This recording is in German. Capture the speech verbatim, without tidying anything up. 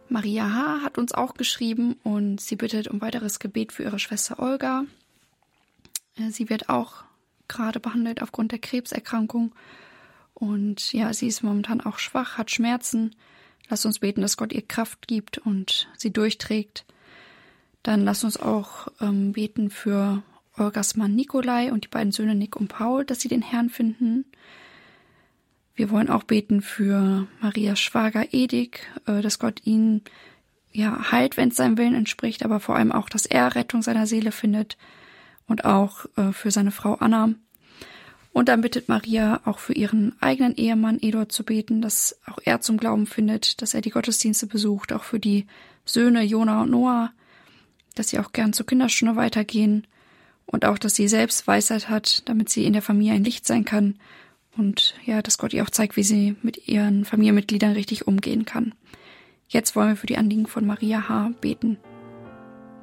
Maria H. hat uns auch geschrieben und sie bittet um weiteres Gebet für ihre Schwester Olga. Sie wird auch gerade behandelt aufgrund der Krebserkrankung und ja, sie ist momentan auch schwach, hat Schmerzen. Lasst uns beten, dass Gott ihr Kraft gibt und sie durchträgt. Dann lasst uns auch ähm, beten für Olgas Mann Nikolai und die beiden Söhne Nick und Paul, dass sie den Herrn finden. Wir wollen auch beten für Marias Schwager Edik, äh, dass Gott ihn ja heilt, wenn es seinem Willen entspricht, aber vor allem auch, dass er Rettung seiner Seele findet und auch äh, für seine Frau Anna. Und dann bittet Maria auch für ihren eigenen Ehemann Eduard zu beten, dass auch er zum Glauben findet, dass er die Gottesdienste besucht, auch für die Söhne Jona und Noah, dass sie auch gern zur Kinderstunde weitergehen und auch, dass sie selbst Weisheit hat, damit sie in der Familie ein Licht sein kann und ja, dass Gott ihr auch zeigt, wie sie mit ihren Familienmitgliedern richtig umgehen kann. Jetzt wollen wir für die Anliegen von Maria H. beten.